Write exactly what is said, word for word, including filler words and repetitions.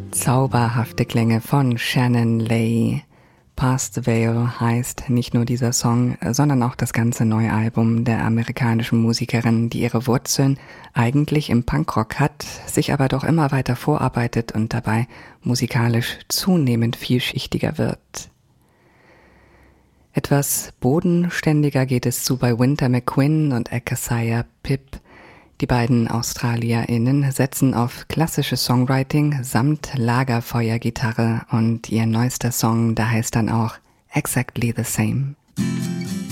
Zauberhafte Klänge von Shannon Lay. Past the Veil heißt nicht nur dieser Song, sondern auch das ganze neue Album der amerikanischen Musikerin, die ihre Wurzeln eigentlich im Punkrock hat, sich aber doch immer weiter vorarbeitet und dabei musikalisch zunehmend vielschichtiger wird. Etwas bodenständiger geht es zu bei Winter McQuinn und Akasiya Pip. Die beiden AustralierInnen setzen auf klassisches Songwriting samt Lagerfeuergitarre und ihr neuester Song, da heißt dann auch Exactly the Same.